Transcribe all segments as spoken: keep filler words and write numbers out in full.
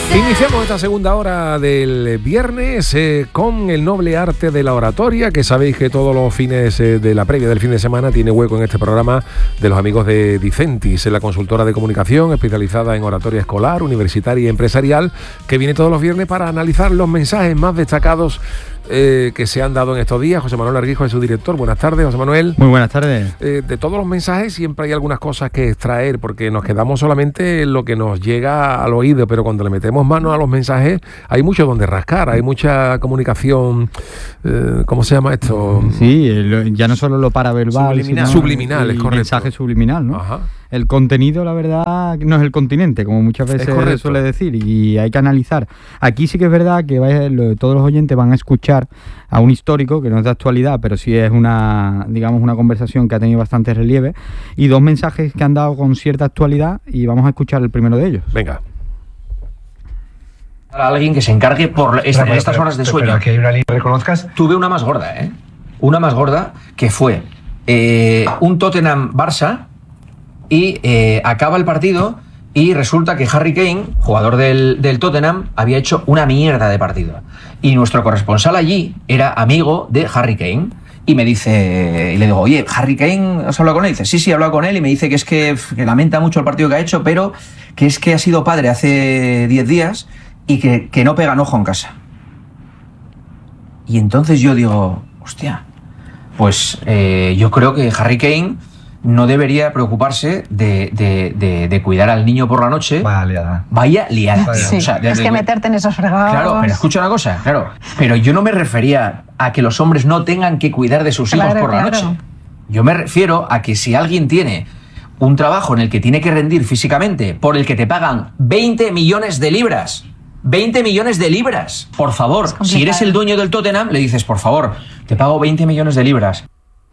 Iniciamos esta segunda hora del viernes eh, con el noble arte de la oratoria, que sabéis que todos los fines eh, de la previa del fin de semana tiene hueco en este programa de los amigos de Dicentis, la consultora de comunicación especializada en oratoria escolar, universitaria y empresarial, que viene todos los viernes para analizar los mensajes más destacados Eh, que se han dado en estos días. José Manuel Arguijo es su director. Buenas tardes, José Manuel. Muy buenas tardes. Eh, de todos los mensajes siempre hay algunas cosas que extraer, porque nos quedamos solamente en lo que nos llega al oído, pero cuando le metemos mano a los mensajes hay mucho donde rascar, hay mucha comunicación, eh, ¿cómo se llama esto? Sí, el, ya no solo lo paraverbal, subliminal, sino subliminal, es correcto. Mensaje subliminal, ¿no? Ajá. El contenido, la verdad, no es el continente, como muchas veces se suele decir, y hay que analizar. Aquí sí que es verdad que vais, lo, todos los oyentes van a escuchar a un histórico, que no es de actualidad, pero sí es una, digamos, una conversación que ha tenido bastante relieve, y dos mensajes que han dado con cierta actualidad, y vamos a escuchar el primero de ellos. Venga. A alguien que se encargue por esta, pero, pero, estas horas de pero, sueño. Pero aquí hay una línea, reconozcas. Tuve una más gorda, ¿eh? Una más gorda que fue eh, un Tottenham-Barça. Y eh, acaba el partido y resulta que Harry Kane, jugador del, del Tottenham, había hecho una mierda de partido. Y nuestro corresponsal allí era amigo de Harry Kane. Y me dice, y le digo, oye, ¿Harry Kane has hablado con él? Y dice, sí, sí, he hablado con él y me dice que es que, que lamenta mucho el partido que ha hecho, pero que es que ha sido padre hace diez días y que, que no pega en ojo en casa. Y entonces yo digo, hostia, pues eh, yo creo que Harry Kane no debería preocuparse de, de, de, de cuidar al niño por la noche. Vaya liada. Vaya liada. Sí, o sea, de, es que de, meterte en esos fregados. Claro, pero escucha una cosa, claro. Pero yo no me refería a que los hombres no tengan que cuidar de sus hijos claro, por la claro. noche. Yo me refiero a que si alguien tiene un trabajo en el que tiene que rendir físicamente, por el que te pagan veinte millones de libras, veinte millones de libras, por favor, si eres el dueño del Tottenham, le dices, por favor, te pago veinte millones de libras.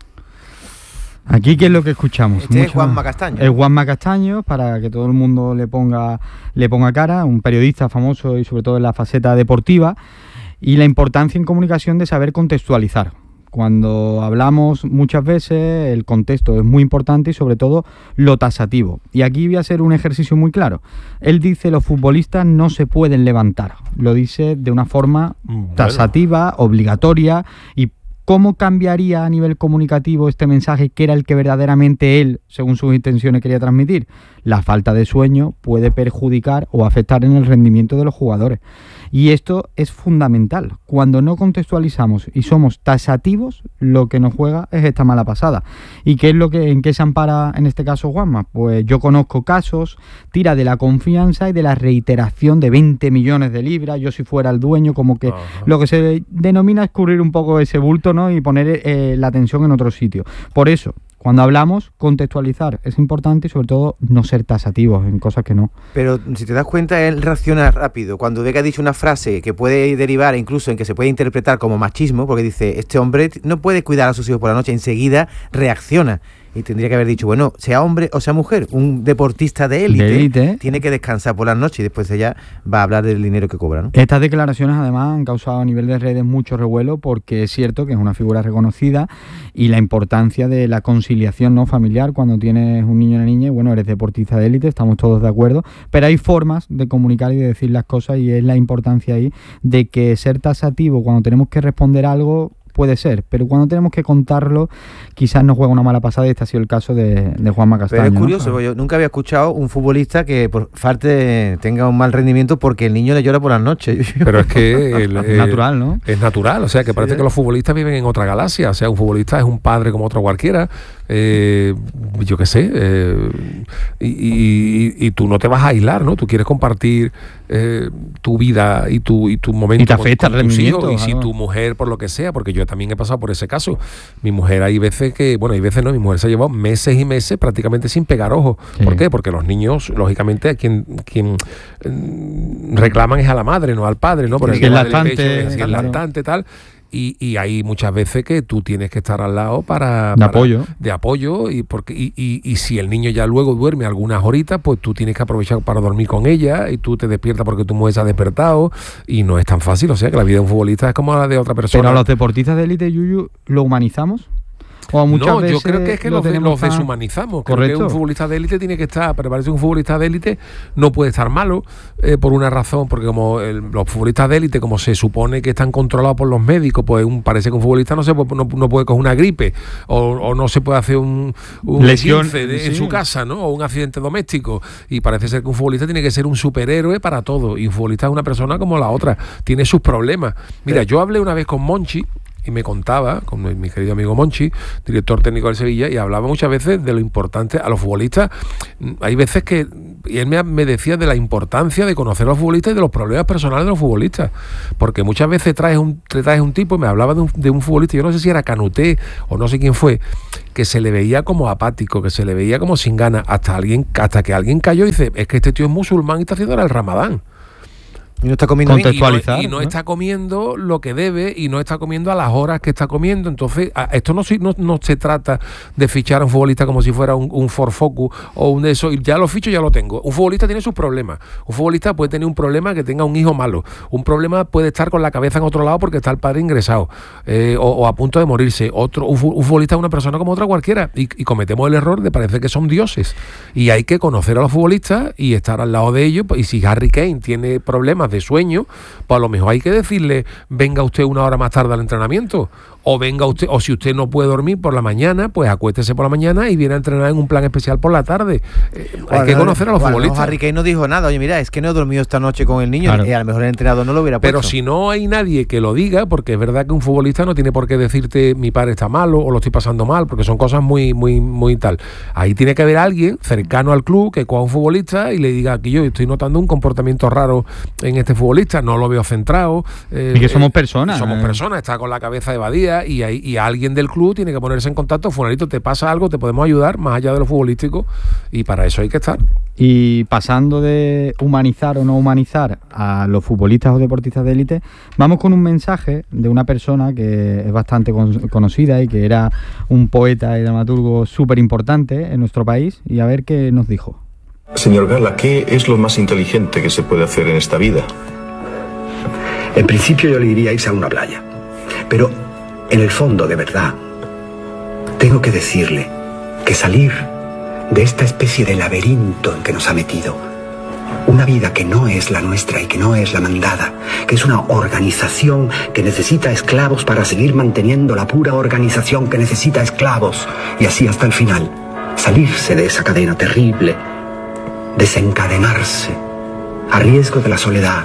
Aquí, ¿qué es lo que escuchamos? Este Mucho, es Juanma Castaño. Es Juanma Castaño, para que todo el mundo le ponga, le ponga cara, un periodista famoso y sobre todo en la faceta deportiva, y la importancia en comunicación de saber contextualizar. Cuando hablamos muchas veces, el contexto es muy importante y sobre todo lo tasativo. Y aquí voy a hacer un ejercicio muy claro. Él dice los futbolistas no se pueden levantar. Lo dice de una forma tasativa, bueno. obligatoria. Y ¿cómo cambiaría a nivel comunicativo este mensaje, que era el que verdaderamente él, según sus intenciones, quería transmitir? La falta de sueño puede perjudicar o afectar en el rendimiento de los jugadores. Y esto es fundamental. Cuando no contextualizamos y somos tasativos, lo que nos juega es esta mala pasada. ¿Y qué es lo que, en qué se ampara en este caso Juanma? Pues yo conozco casos, tira de la confianza y de la reiteración de veinte millones de libras, yo si fuera el dueño, como que uh-huh. lo que se denomina escurrir un poco ese bulto, ¿no? Y poner eh, la atención en otro sitio. Por eso, cuando hablamos, contextualizar es importante y sobre todo no ser tasativos en cosas que no. Pero si te das cuenta, él reacciona rápido. Cuando ve que ha dicho una frase que puede derivar incluso en que se puede interpretar como machismo, porque dice, este hombre no puede cuidar a sus hijos por la noche, enseguida reacciona. Y tendría que haber dicho, bueno, sea hombre o sea mujer, un deportista de élite, de élite tiene que descansar por las noches y después ella va a hablar del dinero que cobra, ¿no? Estas declaraciones además han causado a nivel de redes mucho revuelo, porque es cierto que es una figura reconocida y la importancia de la conciliación no familiar cuando tienes un niño o una niña, y bueno, eres deportista de élite, estamos todos de acuerdo, pero hay formas de comunicar y de decir las cosas, y es la importancia ahí de que ser tasativo cuando tenemos que responder algo puede ser, pero cuando tenemos que contarlo quizás nos juega una mala pasada, y este ha sido el caso de, de Juanma Castaño. Pero es curioso, ¿no? Yo nunca había escuchado un futbolista que por parte tenga un mal rendimiento porque el niño le llora por las noches. Pero es que el, es natural, ¿no? Es natural, o sea, que parece sí, que los futbolistas viven en otra galaxia, o sea, un futbolista es un padre como otro cualquiera, eh, yo qué sé, eh, y, y, y tú no te vas a aislar, ¿no? Tú quieres compartir eh, tu vida y tu, y tu momento y te afecta con, con tus hijos, y si ¿no? tu mujer, por lo que sea, porque yo también he pasado por ese caso. Mi mujer hay veces que, bueno, hay veces no, mi mujer se ha llevado meses y meses prácticamente sin pegar ojos. Sí. ¿Por qué? Porque los niños, lógicamente, a quien, quien eh, reclaman es a la madre, no al padre, ¿no? Por el sí, tema el lactante, del pecho, es claro. el lactante, tal. Y, y hay muchas veces que tú tienes que estar al lado para... De para, apoyo. De apoyo, y, porque, y, y, y si el niño ya luego duerme algunas horitas, pues tú tienes que aprovechar para dormir con ella, y tú te despiertas porque tu mujer se ha despertado, y no es tan fácil. O sea, que la vida de un futbolista es como la de otra persona. Pero a los deportistas de élite, Yuyu, ¿lo humanizamos? O muchas no, veces yo creo que es que los, de, los deshumanizamos. Creo Correcto. que un futbolista de élite tiene que estar, pero parece que un futbolista de élite no puede estar malo eh, por una razón, porque como el, los futbolistas de élite, como se supone que están controlados por los médicos, pues un, parece que un futbolista no se puede, no, no puede coger una gripe o, o no se puede hacer un, un lesión de, sí. en su casa, ¿no? O un accidente doméstico. Y parece ser que un futbolista tiene que ser un superhéroe para todo. Y un futbolista es una persona como la otra, tiene sus problemas. Mira, yo hablé una vez con Monchi y me contaba, con mi querido amigo Monchi, director técnico del Sevilla, y hablaba muchas veces de lo importante a los futbolistas. Hay veces que, y él me, me decía de la importancia de conocer a los futbolistas y de los problemas personales de los futbolistas, porque muchas veces traes un, traes un tipo, y me hablaba de un, de un futbolista, yo no sé si era Canuté o no sé quién fue, que se le veía como apático, que se le veía como sin ganas, hasta alguien, hasta que alguien cayó y dice, es que este tío es musulmán y está haciendo ahora el Ramadán. Y no está comiendo contextualizar, y no, y no, ¿no? está comiendo lo que debe y no está comiendo a las horas que está comiendo. Entonces, a, esto no, no, no se trata de fichar a un futbolista como si fuera un, un Ford Focus o un de eso. Y ya lo ficho, ya lo tengo. Un futbolista tiene sus problemas. Un futbolista puede tener un problema que tenga un hijo malo. Un problema puede estar con la cabeza en otro lado porque está el padre ingresado eh, o, o a punto de morirse. Otro, un, un futbolista es una persona como otra cualquiera. Y, y cometemos el error de parecer que son dioses. Y hay que conocer a los futbolistas y estar al lado de ellos. Y si Harry Kane tiene problemas de sueño, pues a lo mejor hay que decirle, venga usted una hora más tarde al entrenamiento, o venga usted, o si usted no puede dormir por la mañana, pues acuéstese por la mañana y viene a entrenar en un plan especial por la tarde. Eh, hay bueno, que conocer a los bueno, futbolistas. Harry Kane no dijo nada, oye mira, es que no he dormido esta noche con el niño, claro. y a lo mejor el entrenador no lo hubiera puesto. Pero si no hay nadie que lo diga, porque es verdad que un futbolista no tiene por qué decirte mi padre está malo o lo estoy pasando mal, porque son cosas muy, muy, muy tal. Ahí tiene que haber alguien cercano al club que coja a un futbolista y le diga que yo estoy notando un comportamiento raro en este futbolista, no lo veo centrado. Eh, y que somos personas. Eh, somos eh. personas, está con la cabeza evadida y, hay, y alguien del club tiene que ponerse en contacto. Fulanito, te pasa algo, te podemos ayudar más allá de lo futbolístico, y para eso hay que estar. Y pasando de humanizar o no humanizar a los futbolistas o deportistas de élite, vamos con un mensaje de una persona que es bastante con- conocida y que era un poeta y dramaturgo súper importante en nuestro país, y a ver qué nos dijo. Señor Gala, ¿qué es lo más inteligente que se puede hacer en esta vida? En principio yo le diría irse a una playa, pero en el fondo, de verdad, tengo que decirle que salir de esta especie de laberinto en que nos ha metido, una vida que no es la nuestra y que no es la mandada, que es una organización que necesita esclavos para seguir manteniendo la pura organización que necesita esclavos, y así hasta el final, salirse de esa cadena terrible, desencadenarse, a riesgo de la soledad.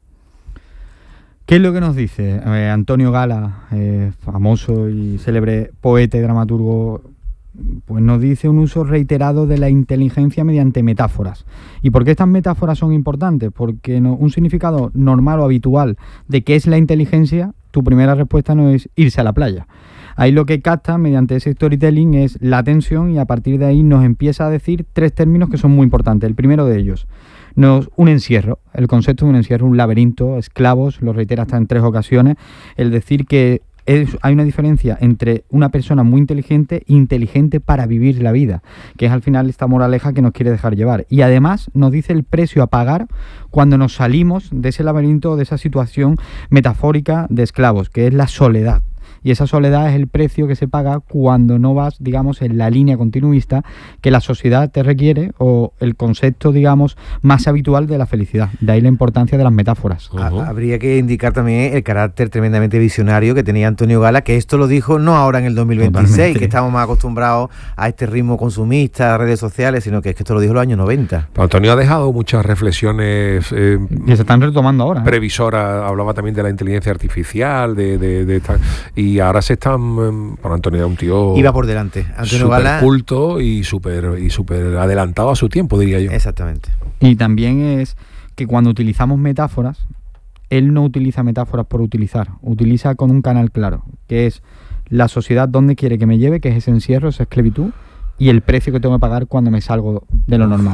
¿Qué es lo que nos dice eh, Antonio Gala, eh, famoso y célebre poeta y dramaturgo? Pues nos dice un uso reiterado de la inteligencia mediante metáforas. ¿Y por qué estas metáforas son importantes? Porque no, un significado normal o habitual de qué es la inteligencia, tu primera respuesta no es irse a la playa. Ahí lo que capta mediante ese storytelling es la atención, y a partir de ahí nos empieza a decir tres términos que son muy importantes. El primero de ellos, nos, un encierro, el concepto de un encierro, un laberinto, esclavos, lo reitera hasta en tres ocasiones, el decir que es, hay una diferencia entre una persona muy inteligente e inteligente para vivir la vida, que es al final esta moraleja que nos quiere dejar llevar. Y además nos dice el precio a pagar cuando nos salimos de ese laberinto, de esa situación metafórica de esclavos, que es la soledad. Y esa soledad es el precio que se paga cuando no vas, digamos, en la línea continuista que la sociedad te requiere, o el concepto, digamos, más habitual de la felicidad. De ahí la importancia de las metáforas. Uh-huh. Habría que indicar también el carácter tremendamente visionario que tenía Antonio Gala, que esto lo dijo no ahora en el dos mil veintiséis, Totalmente. Que estamos más acostumbrados a este ritmo consumista, a redes sociales, sino que es que esto lo dijo en los años noventa. Pero Antonio ha dejado muchas reflexiones eh, que se están retomando ahora. ¿eh? Previsoras, hablaba también de la inteligencia artificial, de, de, de esta, y ahora se están, bueno, Antonio era un tío iba por delante, Antonio Gala, culto y súper y súper adelantado a su tiempo, diría yo. Exactamente. Y también es que cuando utilizamos metáforas, él no utiliza metáforas por utilizar, utiliza con un canal claro, que es la sociedad donde quiere que me lleve, que es ese encierro, esa esclavitud, y el precio que tengo que pagar cuando me salgo de lo normal.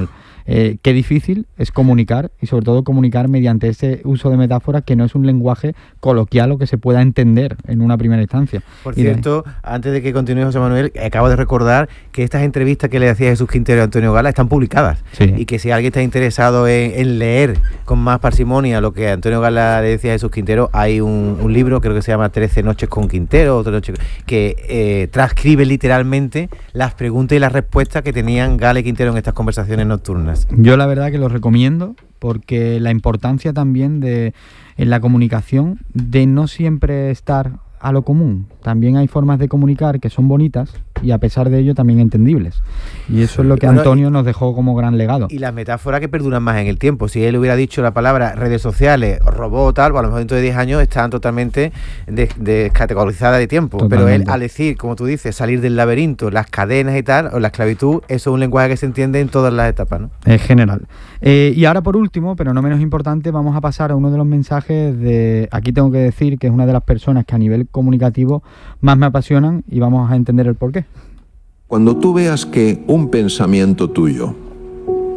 Eh, qué difícil es comunicar, y sobre todo comunicar mediante ese uso de metáforas que no es un lenguaje coloquial o que se pueda entender en una primera instancia. Por Y de- cierto, antes de que continúe José Manuel, acabo de recordar que estas entrevistas que le hacía Jesús Quintero a Antonio Gala están publicadas. Sí. Y que si alguien está interesado en, en leer con más parsimonia lo que Antonio Gala le decía a Jesús Quintero, hay un, un libro, creo que se llama trece noches con Quintero, otra noche, que eh, transcribe literalmente las preguntas y las respuestas que tenían Gala y Quintero en estas conversaciones nocturnas. Yo la verdad que lo recomiendo, porque la importancia también de en la comunicación de no siempre estar a lo común. También hay formas de comunicar que son bonitas y a pesar de ello también entendibles. Y eso es lo que Bueno, Antonio nos dejó como gran legado. Y las metáforas que perduran más en el tiempo. Si él hubiera dicho la palabra redes sociales, robot, tal, pues a lo mejor dentro de diez años están totalmente des- descategorizadas de tiempo. Pero él, Totalmente. al decir, como tú dices, salir del laberinto, las cadenas y tal, o la esclavitud, eso es un lenguaje que se entiende en todas las etapas, ¿no? Es general. Eh, y ahora por último, pero no menos importante, vamos a pasar a uno de los mensajes de... Aquí tengo que decir que es una de las personas que a nivel comunicativo más me apasionan y vamos a entender el porqué. Cuando tú veas que un pensamiento tuyo